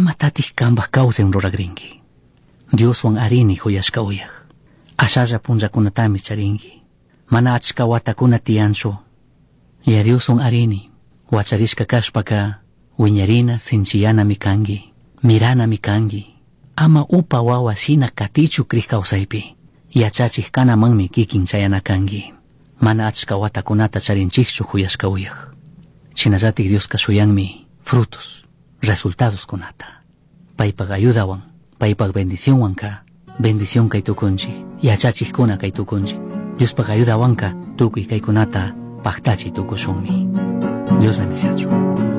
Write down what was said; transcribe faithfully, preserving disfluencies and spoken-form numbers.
imatatij kanbaj kawsan ruragrinki. Dioswan arini huyashka uyaj. Ashalla punllakunatami charinki. Mana achka watakuna tiyanchu. Ya Dioswan arini. Wacharishka kashpaka wiñarina sinchiyanami kanki. Miranami kanki. Ama upa wawa shina katichu krik kawsaypi. Yachachik kanamanmi kikin chayana kanki. Mana achka watakunata charinchikchu huyashka uyaj. Chinallatik Dioska shuyanmi frutos, resultados kunata. Paypak ayudawan, paypak bendicionwanka, bendición kay tukunchik, yachachik kuna kay tukunchik. Diospak ayudawanka tukuy kaykunata paktachi tukushunmi. Dios bendicioncho.